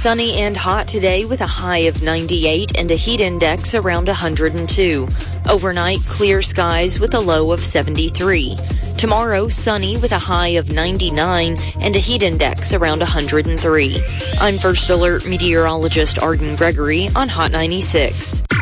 Sunny and hot today with a high of 98 and a heat index around 102. Overnight, clear skies with a low of 73. Tomorrow, sunny with a high of 99 and a heat index around 103. I'm First Alert meteorologist Arden Gregory on Hot 96.